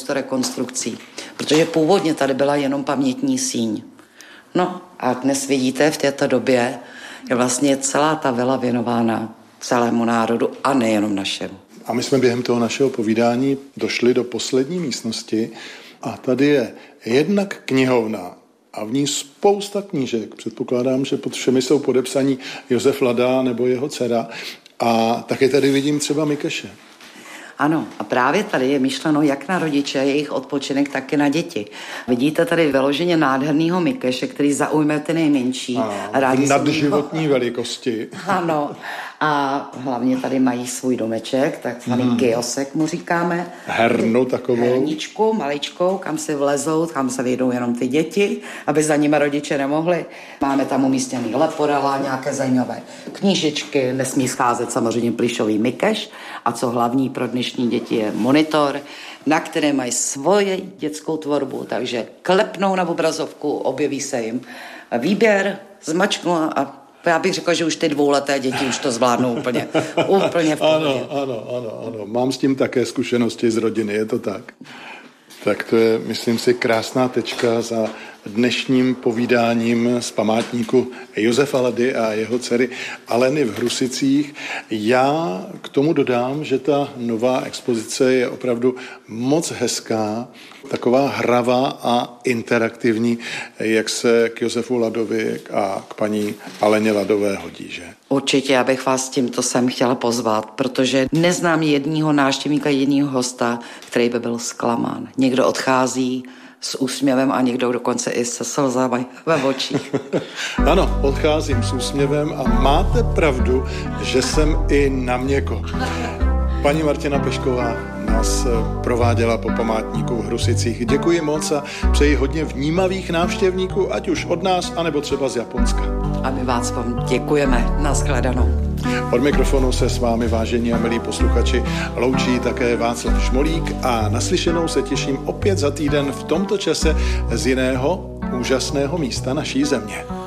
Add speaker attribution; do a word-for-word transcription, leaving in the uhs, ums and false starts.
Speaker 1: spoustu rekonstrukcí, protože původně tady byla jenom pamětní síň. No a dnes vidíte, v této době je vlastně celá ta vila věnována celému národu a nejenom našemu.
Speaker 2: A my jsme během toho našeho povídání došli do poslední místnosti a tady je jednak knihovna a v ní spousta knížek. Předpokládám, že pod všemi jsou podepsaní Josef Lada nebo jeho dcera. A taky tady vidím třeba Mikeše.
Speaker 1: Ano, a právě tady je myšleno jak na rodiče, jejich odpočinek, tak i na děti. Vidíte tady vyloženě nádhernýho Mikeše, který zaujme ty nejmenší.
Speaker 2: Ano, nadživotní velikosti.
Speaker 1: Ano, a hlavně tady mají svůj domeček, takzvaný hmm. kiosek mu říkáme.
Speaker 2: Hernu takovou.
Speaker 1: Herničku, maličkou, kam si vlezou, kam se vyjdou jenom ty děti, aby za nimi rodiče nemohli. Máme tam umístěný leporela, nějaké zajímavé knížečky, nesmí scházet samozřejmě plyšový Mikeš. A co hlavní pro dnešní děti je monitor, na které mají svoji dětskou tvorbu, takže klepnou na obrazovku, objeví se jim výběr, zmačknu a já bych řekla, že už ty dvouleté děti už to zvládnou úplně, úplně v pohodě.
Speaker 2: Ano, ano, ano, ano. Mám s tím také zkušenosti z rodiny, je to tak. Tak to je, myslím si, krásná tečka za dnešním povídáním z památníku Josefa Lady a jeho dcery Aleny v Hrusicích. Já k tomu dodám, že ta nová expozice je opravdu moc hezká, taková hravá a interaktivní, jak se k Josefu Ladovi a k paní Aleně Ladové hodí, že?
Speaker 1: Určitě, já bych vás tímto sem chtěla pozvat, protože neznám jedního návštěvníka, jedního hosta, který by byl zklamán. Někdo odchází s úsměvem a někdo dokonce i se slzami ve očích.
Speaker 2: Ano, odcházím s úsměvem a máte pravdu, že jsem i na měko. Paní Martina Pešková nás prováděla po památníku v Hrusicích. Děkuji moc a přeji hodně vnímavých návštěvníků, ať už od nás, anebo třeba z Japonska.
Speaker 1: A my vás vám děkujeme. Nashledanou.
Speaker 2: Od mikrofonu se s vámi, vážení a milí posluchači, loučí také Václav Šmolík a naslyšenou se těším opět za týden v tomto čase z jiného úžasného místa naší země.